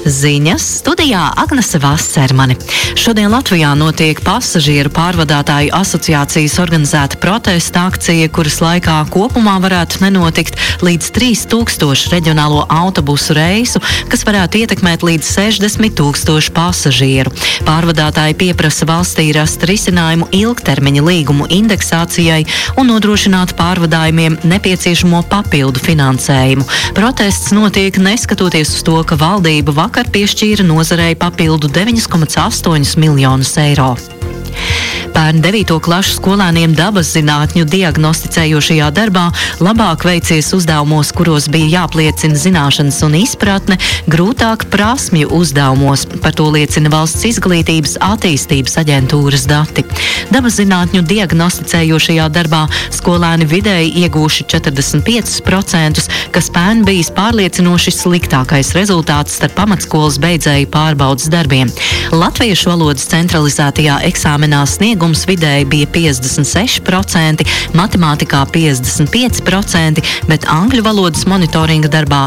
Ziņas studijā Agnese Vassermane. Šodien Latvijā notiek pasažieru pārvadātāju asociācijas organizēta protesta akcija, kuras laikā kopumā varētu nenotikt līdz 3000 reģionālo autobusu reisu, kas varētu ietekmēt līdz 60 000 pasažieru. Pārvadātāji pieprasa valstī rast risinājumu ilgtermiņa līgumu indeksācijai un nodrošināt pārvadājumiem nepieciešamo papildu finansējumu. Protests notiek neskatoties uz to, ka valdība vakar piešķīra nozarei papildu 9,8 miljonus eiro. Pērn 9. klašu skolēniem dabas zinātņu diagnosticējošajā darbā labāk veicies uzdevumos, kuros bija jāpliecina zināšanas un izpratne, grūtāk prasmju uzdevumos. Par to liecina Valsts izglītības attīstības aģentūras dati. Dabas zinātņu diagnosticējošajā darbā skolēni vidēji iegūši 45%, kas pērn bijis pārliecinoši sliktākais rezultāts starp pamatskolas beidzēju pārbaudas darbiem. Latviešu valodas centralizētajā eksāmenā sniegums vidēji bija 56%, matemātikā 55%, bet angļu valodas monitoringa darbā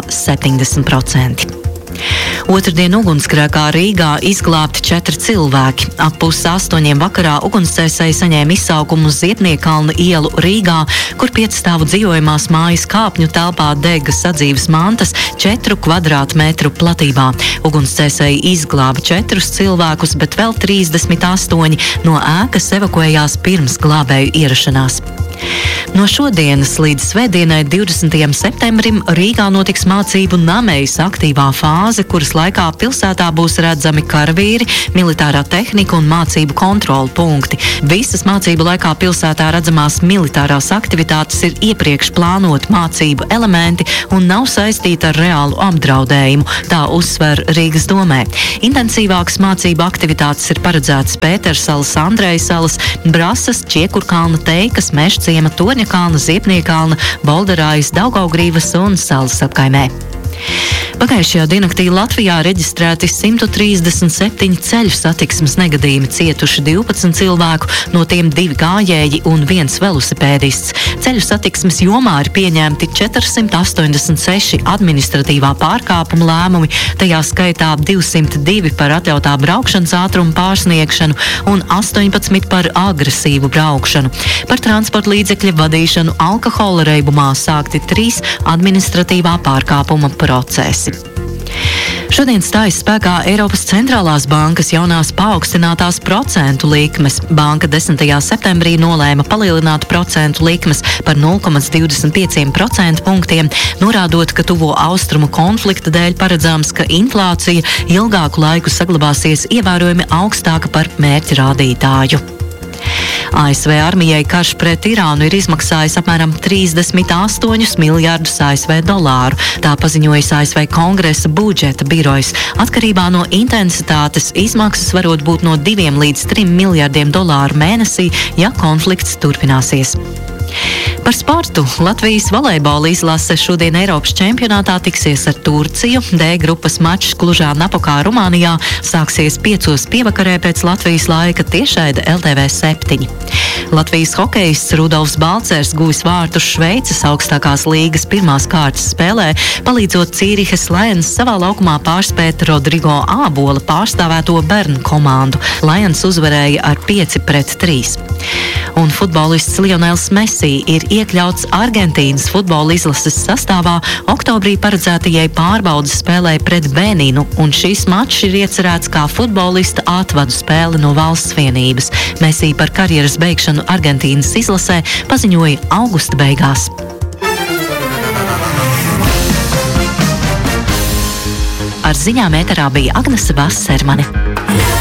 70%. Otrdien ugunsgrēkā Rīgā izglābti 4 cilvēki. Ap 7:30 vakarā ugunsdzēsēji saņēma izsaukumu uz Ziepniekalna ielu Rīgā, kur 5 stāvu dzīvojamās mājas kāpņu telpā dega sadzīves mantas 4 kvadrātmetru platībā. Ugunsdzēsēji izglāba 4 cilvēkus, bet vēl 38 no ēkas evakuējās pirms glābēju ierašanās. No šodienas līdz svētdienai 20. septembrim Rīgā notiks mācību namejas aktīvā fāze, kuras laikā pilsētā būs redzami karavīri, militārā tehnika un mācību kontrolu punkti. Visas mācību laikā pilsētā redzamās militārās aktivitātes ir iepriekš plānot mācību elementi un nav saistīta ar reālu apdraudējumu, tā uzsver Rīgas domē. Intensīvākas mācību aktivitātes ir paredzētas Pētersalas, Andrejsalas, Brasas, Čiekurkalna, Teikas, Mežciema, Torņakalna, Ziepniekalna, Bolderājas, Daugavgrīvas un Salas apkaimē. Pagājušajā diennaktī Latvijā reģistrēti 137 ceļu satiksmes negadījumi, cietuši 12 cilvēku, no tiem 2 gājēji un 1 velosipēdists. Ceļu satiksmes jomā ir pieņemti 486 administratīvā pārkāpuma lēmumi, tajā skaitā 202 par atļautā braukšanas ātruma pārsniegšanu un 18 par agresīvu braukšanu. Par transporta līdzekļa vadīšanu alkohola reibumā sākti 3 administratīvā pārkāpuma procesi. Šodien stājas spēkā Eiropas centrālās bankas jaunās paaugstinātās procentu likmes. Banka 10. septembrī nolēma palielināt procentu likmes par 0,25% punktiem, norādot, ka tuvo austrumu konflikta dēļ paredzams, ka inflācija ilgāku laiku saglabāsies ievērojami augstāka par mērķa rādītāju. ASV armijai karš pret Irānu ir izmaksājis apmēram 38 miljārdus ASV dolāru. Tā paziņojas ASV Kongresa budžeta birojs. Atkarībā no intensitātes izmaksas varot būt no 2 līdz 3 miljārdiem dolāru mēnesī, ja konflikts turpināsies. Par sportu. Latvijas volejbola izlase šodien Eiropas čempionātā tiksies ar Turciju. D grupas mačs Klužā Napokā, Rumānijā sāksies 5 pievakarē pēc Latvijas laika tiešraide LTV 7. Latvijas hokejists Rudolfs Balcers guvis vārtus Šveices augstākās līgas pirmās kārtas spēlē, palīdzot Cīrihes Lions savā laukumā pārspēt Rodrigo Ābola pārstāvēto Bernu komandu. Lions uzvarēja ar 5-3. Un futbolists Lionels Messi ir iekļauts Argentīnas futbola izlases sastāvā oktobrī paredzētajai pārbaudas spēlē pret Beninu, un šīs mačs ir iecerēts kā futbolista atvadu spēle no valsts vienības. Messi par karjeras beigšanu Argentīnas izlasē paziņoja augusta beigās. Ar ziņām ēterā bija Agnese Vassermane.